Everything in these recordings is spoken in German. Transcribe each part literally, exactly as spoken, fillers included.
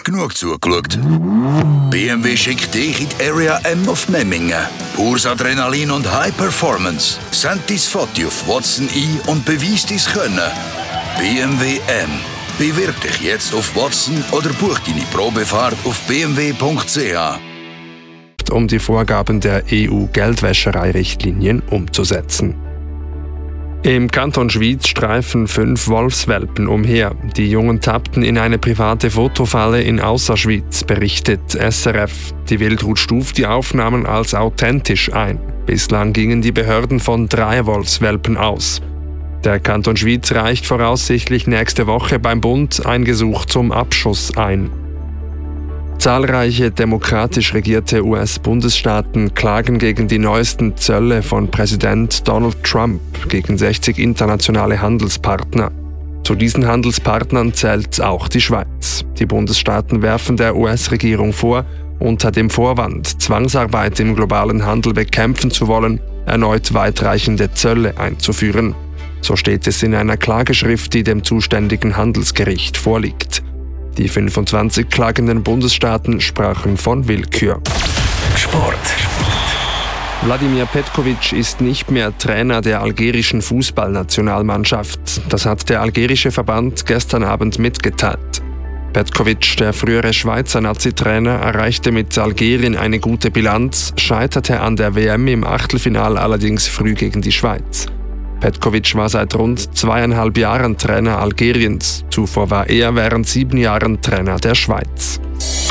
genug zugeschaut. B M W schickt dich in die Area M auf Memmingen. Pures Adrenalin und High Performance. Send dein Foto auf Watson ein und beweis dein Können. B M W M. Bewirb dich jetzt auf Watson oder buch deine Probefahrt auf b m w punkt c h. Um die Vorgaben der E U-Geldwäscherei-Richtlinien umzusetzen. Im Kanton Schwyz streifen fünf Wolfswelpen umher. Die Jungen tappten in eine private Fotofalle in Ausserschwyz, berichtet S R F. Die Wildhut stuft die Aufnahmen als authentisch ein. Bislang gingen die Behörden von drei Wolfswelpen aus. Der Kanton Schwyz reicht voraussichtlich nächste Woche beim Bund ein Gesuch zum Abschuss ein. Zahlreiche demokratisch regierte U S-Bundesstaaten klagen gegen die neuesten Zölle von Präsident Donald Trump gegen sechzig internationale Handelspartner. Zu diesen Handelspartnern zählt auch die Schweiz. Die Bundesstaaten werfen der U S-Regierung vor, unter dem Vorwand, Zwangsarbeit im globalen Handel bekämpfen zu wollen, erneut weitreichende Zölle einzuführen. So steht es in einer Klageschrift, die dem zuständigen Handelsgericht vorliegt. Die fünfundzwanzig klagenden Bundesstaaten sprachen von Willkür. Sport. Wladimir Petkovic ist nicht mehr Trainer der algerischen Fußballnationalmannschaft. Das hat der algerische Verband gestern Abend mitgeteilt. Petkovic, der frühere Schweizer Nazi-Trainer, erreichte mit Algerien eine gute Bilanz, scheiterte an der W M im Achtelfinale allerdings früh gegen die Schweiz. Petkovic war seit rund zweieinhalb Jahren Trainer Algeriens. Zuvor war er während sieben Jahren Trainer der Schweiz.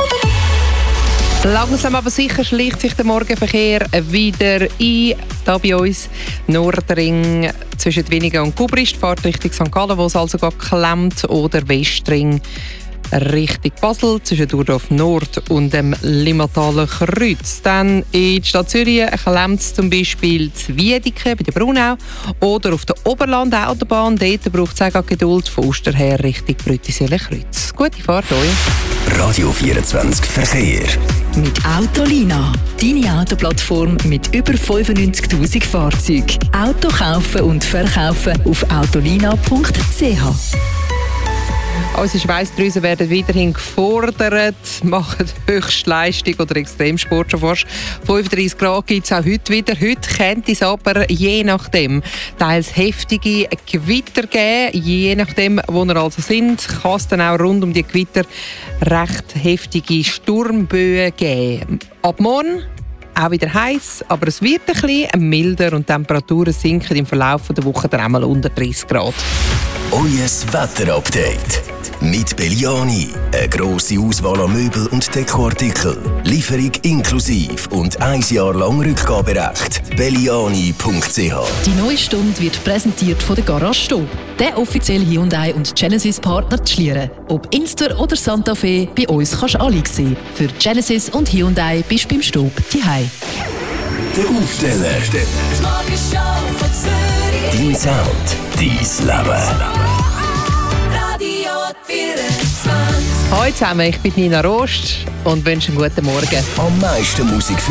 Langsam aber sicher schleicht sich der Morgenverkehr wieder ein. Da bei uns Nordring zwischen Winigen und Gubrist, fährt Richtung Sankt Gallen, wo es also gerade klemmt, oder Westring Richtung Basel, zwischen Durdorf Nord und dem Limmataler Kreuz. Dann in der Stadt Zürich klemmt es zum Beispiel zu Wiedeke bei der Brunau oder auf der Oberland-Autobahn. Dort braucht es auch Geduld von Oster her Richtung Brüttisellen-Kreuz. Gute Fahrt euch. Radio vierundzwanzig Verkehr. Mit Autolina, deine Autoplattform mit über fünfundneunzigtausend Fahrzeugen. Auto kaufen und verkaufen auf autolina punkt c h. Unsere Schweissdrüsen werden weiterhin gefordert, machen Höchstleistung oder Extremsport schon fast. fünfunddreissig Grad gibt es auch heute wieder. Heute könnte es aber je nachdem teils heftige Gewitter geben. Je nachdem, wo wir also sind, kann es dann auch rund um die Gewitter recht heftige Sturmböen geben. Ab morgen auch wieder heiß, aber es wird ein bisschen milder und die Temperaturen sinken im Verlauf der Woche dann einmal unter dreißig Grad. Euer Wetterupdate mit Belliani. Eine grosse Auswahl an Möbel und Dekoartikeln. Lieferung inklusiv und ein Jahr lang Rückgaberecht. belliani punkt c h. Die neue Stunde wird präsentiert von der Garage Stob, der offizielle Hyundai und Genesis Partner zu Schlieren. Ob Inster oder Santa Fe, bei uns kannst du alle sehen. Für Genesis und Hyundai bist du beim Stob zuhause. Der Aufsteller. Dein Sound, dein Leben. Hallo zusammen, ich bin Nina Rost und wünsche einen guten Morgen. Am meisten Musik